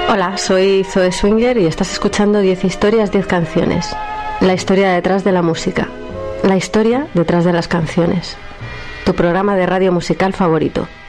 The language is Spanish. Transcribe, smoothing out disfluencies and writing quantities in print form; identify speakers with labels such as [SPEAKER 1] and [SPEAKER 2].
[SPEAKER 1] Hola, soy Zoe Swinger y estás escuchando 10 historias, 10 canciones. La historia detrás de la música. La historia detrás de las canciones. Tu programa de radio musical favorito.